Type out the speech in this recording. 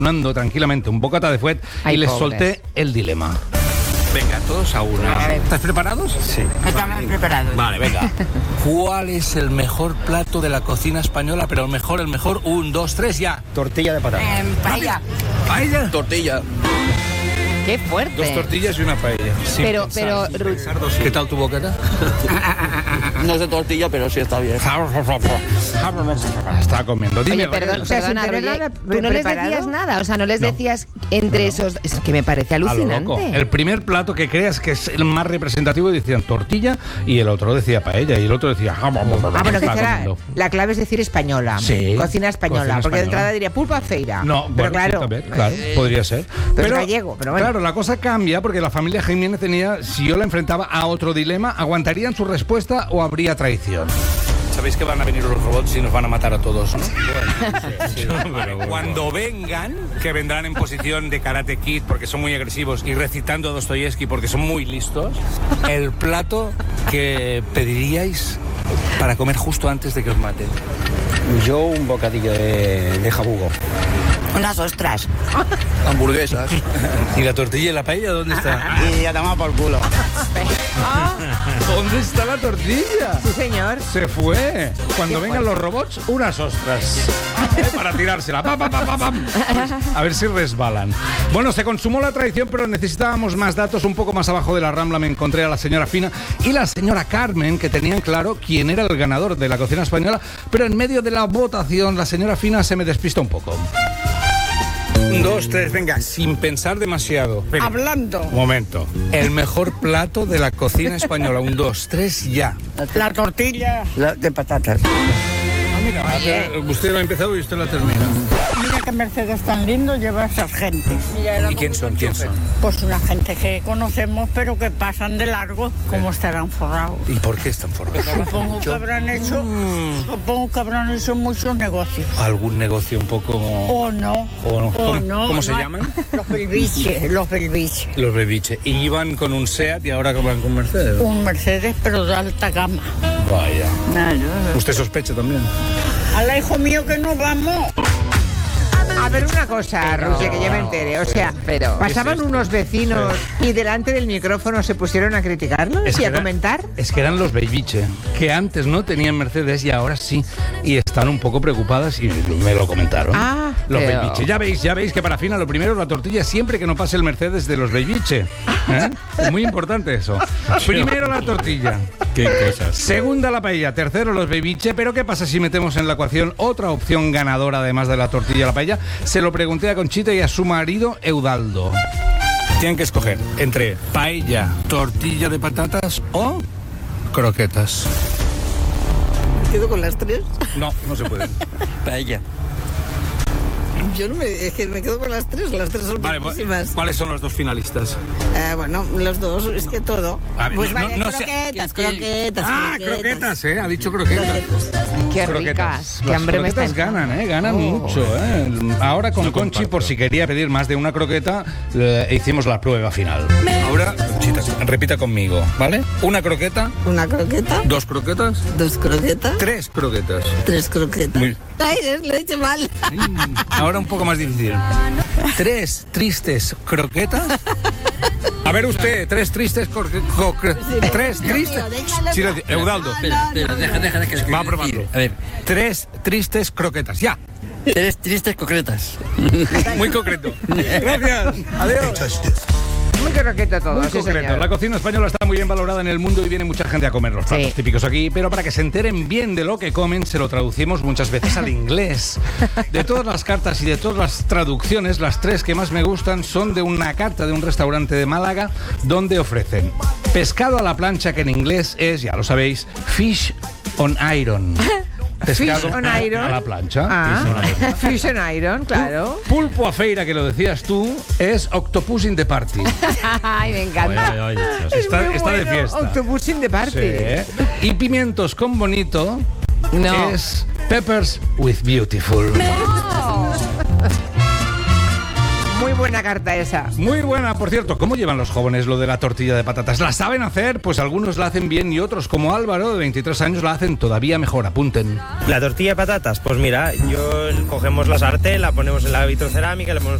desayunando tranquilamente un bocata de fuet y les solté el dilema. Venga, todos a una. ¿Estás preparados? Sí. Estamos preparados. Vale, venga. ¿Cuál es el mejor plato de la cocina española? Pero el mejor, 1, 2, 3, ya. Tortilla de patata. Paella. ¿Paella? Tortilla. ¡Qué fuerte! 2 tortillas y una paella. Pero, ¿Qué tal tu bocata? No es de tortilla, pero sí está bien. Estaba comiendo. Dime, Oye, perdona, tener Roger, tú no les decías nada, o sea, no les decías entre esos... Es que me parece a lo loco. alucinante. El primer plato que creas que es el más representativo decían tortilla y el otro decía paella y el otro decía... Bueno, que será, la clave es decir española. Sí. Cocina española. Cocina porque de española. entrada diría pulpa feira. No, pero bueno, claro. sí, también, claro, podría ser. Pero es gallego, pero bueno. Claro, la cosa cambia porque la familia Jiménez tenía, si yo la enfrentaba a otro dilema, ¿aguantarían su respuesta o habría traición? Sabéis que van a venir los robots y nos van a matar a todos, ¿no? Bueno, cuando vengan, que vendrán en posición de Karate Kid porque son muy agresivos y recitando a Dostoyevsky porque son muy listos, el plato que pediríais para comer justo antes de que os maten. Yo un bocadillo de jabugo. Unas ostras. Hamburguesas. ¿Y la tortilla y la paella dónde está? Y ya tomamos por culo. ¿Dónde está la tortilla? Sí, señor. Se fue. Cuando vengan los robots, unas ostras. Para tirársela. ¡Pam, pam, pam, pam! A ver si resbalan. Bueno, se consumó la traición, pero necesitábamos más datos. Un poco más abajo de la Rambla me encontré a la señora Fina y la señora Carmen, que tenían claro quién era el ganador de la cocina española, pero en medio de la votación la señora Fina se me despista un poco. 1, 2, 3, venga, sin pensar demasiado. Venga. Hablando. Un momento. El mejor plato de la cocina española. 1, 2, 3, ya. La tortilla. De patatas. Mira, usted lo ha empezado y usted lo termina. Mira qué Mercedes tan lindo lleva a esas gentes. ¿Y quién son? Pues una gente que conocemos pero que pasan de largo, como estarán forrados. ¿Y por qué están formados? Supongo que habrán hecho muchos negocios. ¿Algún negocio un poco...? O no. ¿Cómo se llaman? Los belviches. Los bebiche. ¿Y iban con un SEAT y ahora van con Mercedes? Un Mercedes pero de alta gama. Vaya. ¿Usted sospecha también? Al hijo mío que no vamos. A ver una cosa, Rusia, que ya me entere. O sea, pasaban unos vecinos y delante del micrófono se pusieron a criticarlos y a comentar. Es que eran los bebiche, que antes no tenían Mercedes y ahora sí. Y están un poco preocupadas y me lo comentaron. Los bebiche. Ya veis que para Fina lo primero la tortilla siempre que no pase el Mercedes de los bebiche. Es muy importante eso. Primero la tortilla. Qué cosas. Segunda la paella. Tercero los bebiche. Pero ¿qué pasa si metemos en la ecuación otra opción ganadora además de la tortilla y la paella? Se lo pregunté a Conchita y a su marido Eudaldo. Tienen que escoger entre paella, tortilla de patatas o croquetas. ¿Me quedo con las tres? No se puede. Paella. Yo no es que me quedo con las tres son buenísimas. ¿Cuáles son los dos finalistas? Bueno, los dos, es que todo. Pues vale, croquetas. Croquetas, ha dicho croquetas. Qué Croquetas. ricas. Qué Las hambre me está croquetas entrando. ganan mucho. Ahora con Conchi, por si quería pedir más de una croqueta, hicimos la prueba final. Ahora, Conchita, repita conmigo, ¿vale? Una croqueta. Una croqueta. 2 croquetas. 2 croquetas. 3 croquetas. 3 croquetas. Ay, lo he hecho mal. Ahora un poco más difícil. 3 tristes croquetas. A ver usted, 3 tristes tres tristes. Silencio. Eudaldo. Espera, deja que escriba. Va a probarlo. A ver. 3 tristes croquetas. Ya. 3 tristes concretas. Muy concreto. Gracias. Adiós. Muy croqueto todo, Muy sí, concreto. señor. La cocina española está muy bien valorada en el mundo y viene mucha gente a comer los platos típicos aquí, pero para que se enteren bien de lo que comen, se lo traducimos muchas veces al inglés. De todas las cartas y de todas las traducciones, las 3 que más me gustan son de una carta de un restaurante de Málaga donde ofrecen pescado a la plancha, que en inglés es, ya lo sabéis, fish on iron. Pescado Fish on iron. a la plancha. Fish on iron, claro. Pulpo a feira, que lo decías tú, es octopus in the party. Ay, me encanta. Está de fiesta. Autobús in the party. Sí. Y pimientos con bonito es peppers with beautiful. Muy buena. buena carta esa. Muy buena, por cierto. ¿Cómo llevan los jóvenes lo de la tortilla de patatas? ¿La saben hacer? Pues algunos la hacen bien y otros, como Álvaro, de 23 años, la hacen todavía mejor. Apunten. La tortilla de patatas, pues mira, cogemos la sartén, la ponemos en la vitrocerámica, le ponemos